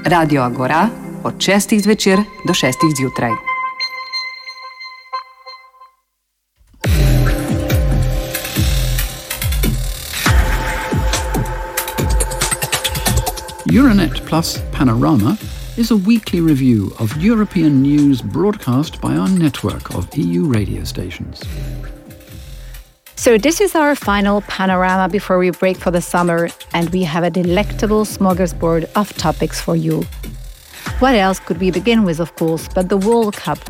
Radio Agora od 6. zvečer do 6. zjutraj. Euronet Plus Panorama is a weekly review of European news broadcast by our network of EU radio stations. So this is our final panorama before we break for the summer, and we have a delectable smorgasbord of topics for you. What else could we begin with, of course, but the World Cup?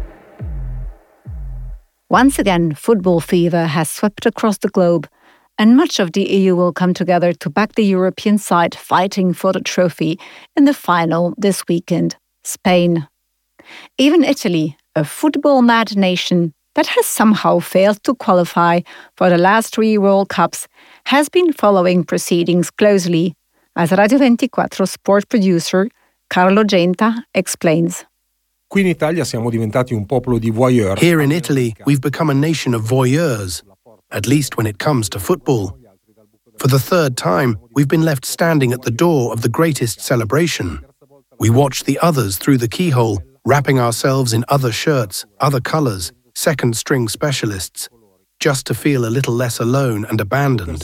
Once again, football fever has swept across the globe, and much of the EU will come together to back the European side fighting for the trophy in the final this weekend, Spain. Even Italy, a football-mad nation that has somehow failed to qualify for the last 3 World Cups, has been following proceedings closely, as Radio 24 sport producer Carlo Genta explains. Qui in Italia siamo diventati un popolo di voyeur. Here in Italy, we've become a nation of voyeurs, at least when it comes to football. For the 3rd time, we've been left standing at the door of the greatest celebration. We watch the others through the keyhole, wrapping ourselves in other shirts, other colours, second-string specialists, just to feel a little less alone and abandoned.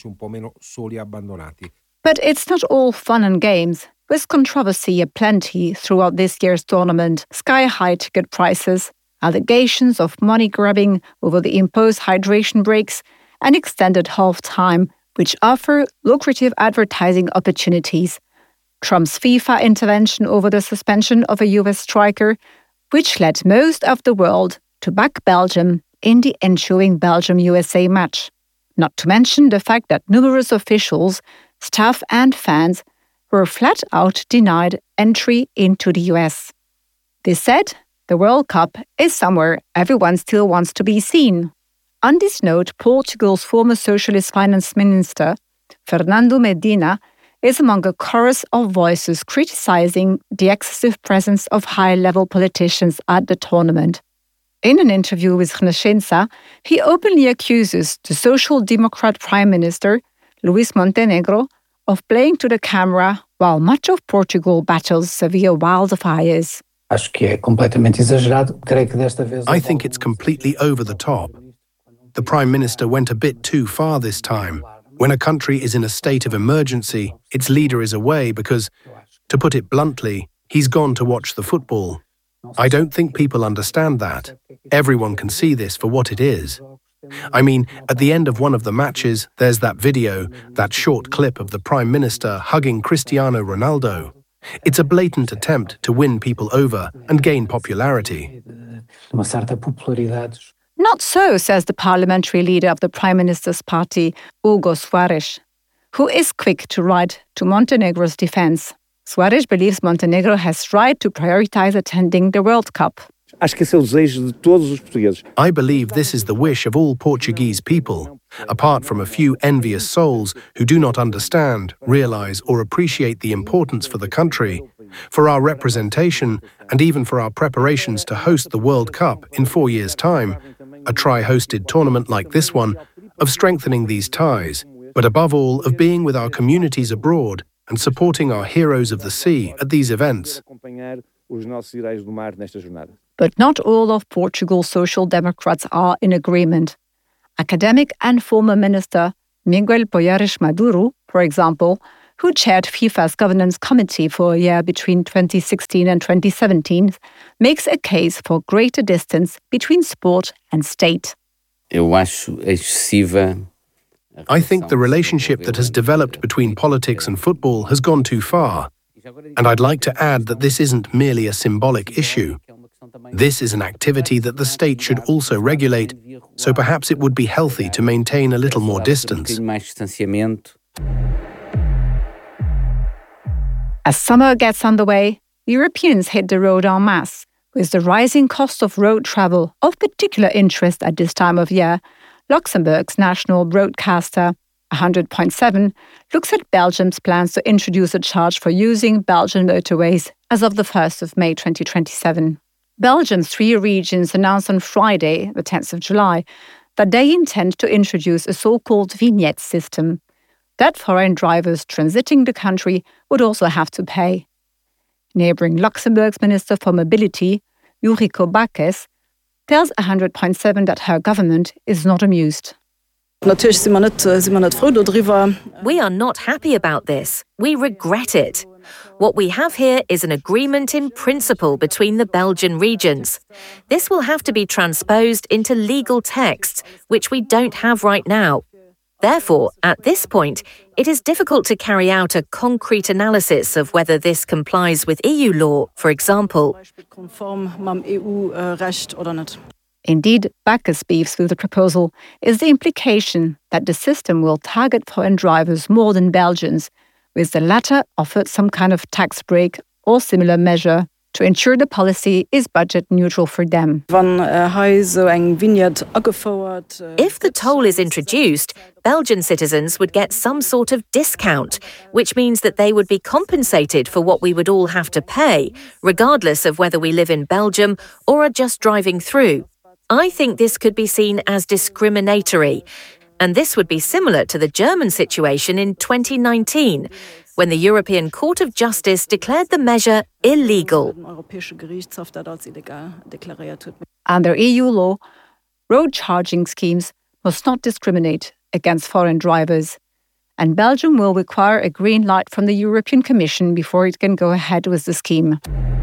But it's not all fun and games, with controversy aplenty throughout this year's tournament, sky-high ticket prices, allegations of money-grabbing over the imposed hydration breaks, and extended half-time, which offer lucrative advertising opportunities, Trump's FIFA intervention over the suspension of a US striker, which led most of the world to back Belgium in the ensuing Belgium-USA match. Not to mention the fact that numerous officials, staff and fans were flat out denied entry into the US. This said, the World Cup is somewhere everyone still wants to be seen. On this note, Portugal's former socialist finance minister, Fernando Medina, is among a chorus of voices criticizing the excessive presence of high-level politicians at the tournament. In an interview with Renascença, he openly accuses the Social Democrat Prime Minister, Luís Montenegro, of playing to the camera while much of Portugal battles severe wildfires. I think it's completely over the top. The Prime Minister went a bit too far this time. When a country is in a state of emergency, its leader is away because, to put it bluntly, he's gone to watch the football. I don't think people understand that. Everyone can see this for what it is. I mean, at the end of one of the matches, there's that video, that short clip of the Prime Minister hugging Cristiano Ronaldo. It's a blatant attempt to win people over and gain popularity. Not so, says the parliamentary leader of the Prime Minister's party, Hugo Soares, who is quick to ride to Montenegro's defense. Soares believes Montenegro has right to prioritize attending the World Cup. I believe this is the wish of all Portuguese people, apart from a few envious souls who do not understand, realize, or appreciate the importance for the country, for our representation, and even for our preparations to host the World Cup in 4 years' time, a tri-hosted tournament like this one, of strengthening these ties, but above all of being with our communities abroad and supporting our heroes of the sea at these events. But not all of Portugal's social democrats are in agreement. Academic and former minister Miguel Poiares Maduro, for example, who chaired FIFA's governance committee for a year between 2016 and 2017, makes a case for greater distance between sport and state. I think the relationship that has developed between politics and football has gone too far. And I'd like to add that this isn't merely a symbolic issue. This is an activity that the state should also regulate, so perhaps it would be healthy to maintain a little more distance. As summer gets underway, Europeans hit the road en masse, with the rising cost of road travel of particular interest at this time of year. Luxembourg's national broadcaster, 100.7, looks at Belgium's plans to introduce a charge for using Belgian motorways as of the 1st of May 2027. Belgium's 3 regions announced on Friday, the 10th of July, that they intend to introduce a so-called vignette system that foreign drivers transiting the country would also have to pay. Neighbouring Luxembourg's Minister for Mobility, Yuriko Bakes, tells 100.7 that her government is not amused. We are not happy about this. We regret it. What we have here is an agreement in principle between the Belgian regions. This will have to be transposed into legal texts, which we don't have right now. Therefore, at this point, it is difficult to carry out a concrete analysis of whether this complies with EU law, for example. Indeed, Bakes' beefs with the proposal is the implication that the system will target foreign drivers more than Belgians, with the latter offered some kind of tax break or similar measure to ensure the policy is budget neutral for them. If the toll is introduced, Belgian citizens would get some sort of discount, which means that they would be compensated for what we would all have to pay, regardless of whether we live in Belgium or are just driving through. I think this could be seen as discriminatory, and this would be similar to the German situation in 2019, when the European Court of Justice declared the measure illegal. Under EU law, road charging schemes must not discriminate against foreign drivers, and Belgium will require a green light from the European Commission before it can go ahead with the scheme.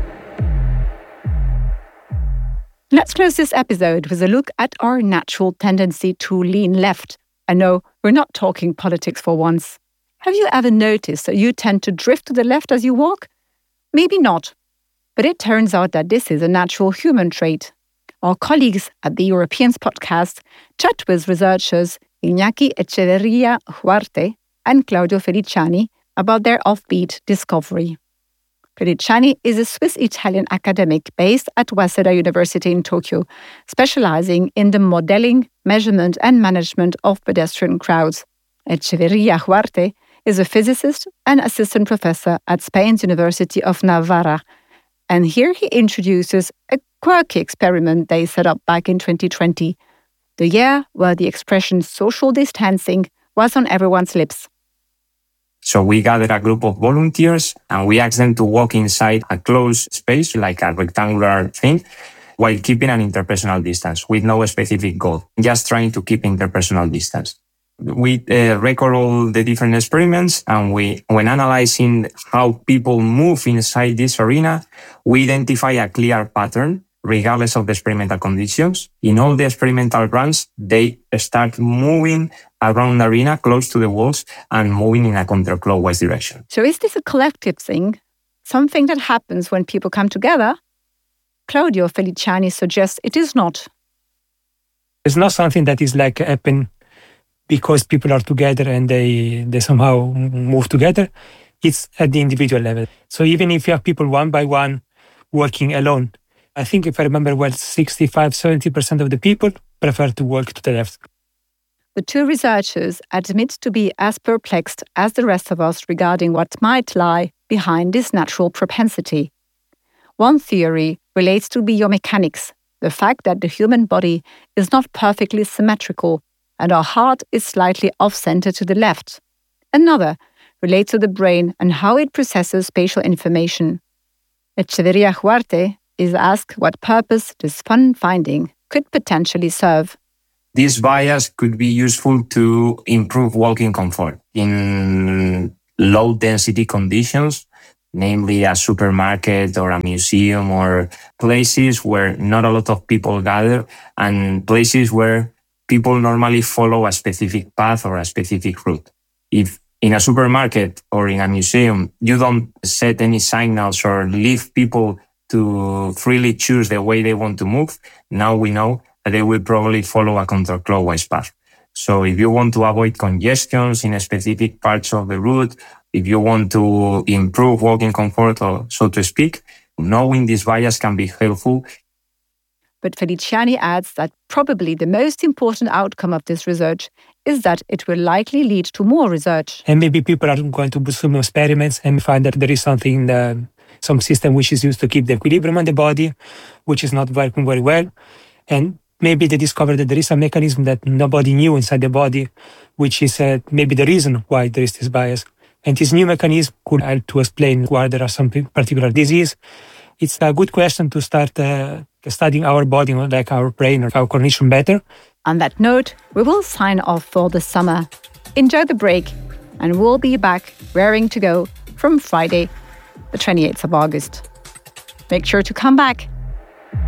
Let's close this episode with a look at our natural tendency to lean left. I know we're not talking politics for once. Have you ever noticed that you tend to drift to the left as you walk? Maybe not. But it turns out that this is a natural human trait. Our colleagues at the Europeans podcast chat with researchers Iñaki Echeverría Huarte and Claudio Feliciani about their offbeat discovery. Feliciani is a Swiss-Italian academic based at Waseda University in Tokyo, specializing in the modeling, measurement and management of pedestrian crowds. Echeverría Huarte is a physicist and assistant professor at Spain's University of Navarra. And here he introduces a quirky experiment they set up back in 2020, the year where the expression social distancing was on everyone's lips. So we gathered a group of volunteers and we asked them to walk inside a closed space, like a rectangular thing, while keeping an interpersonal distance with no specific goal, just trying to keep interpersonal distance. We record all the different experiments, and when analyzing how people move inside this arena, we identify a clear pattern regardless of the experimental conditions. In all the experimental runs, they start moving around the arena close to the walls and moving in a counterclockwise direction. So is this a collective thing? Something that happens when people come together? Claudio Feliciani suggests it is not. It's not something that is like happen because people are together and they somehow move together. It's at the individual level. So even if you have people one by one working alone, I think if I remember well, 65-70% of the people prefer to walk to the left. The two researchers admit to be as perplexed as the rest of us regarding what might lie behind this natural propensity. One theory relates to biomechanics, the fact that the human body is not perfectly symmetrical and our heart is slightly off-center to the left. Another relates to the brain and how it processes spatial information. Echeverría Huarte is asked what purpose this fun finding could potentially serve. This bias could be useful to improve walking comfort in low-density conditions, namely a supermarket or a museum or places where not a lot of people gather and places where people normally follow a specific path or a specific route. If in a supermarket or in a museum, you don't set any signals or leave people to freely choose the way they want to move, now we know that they will probably follow a counterclockwise path. So if you want to avoid congestions in specific parts of the route, if you want to improve walking comfort, or so to speak, knowing this bias can be helpful. But Feliciani adds that probably the most important outcome of this research is that it will likely lead to more research. And maybe people are going to do some experiments and find that there is something, some system which is used to keep the equilibrium on the body, which is not working very well. And maybe they discover that there is a mechanism that nobody knew inside the body, which is maybe the reason why there is this bias. And this new mechanism could help to explain why there are some particular disease. It's a good question to start studying our body, like our brain or our cognition better. On that note, we will sign off for the summer. Enjoy the break, and we'll be back raring to go from Friday, the 28th of August. Make sure to come back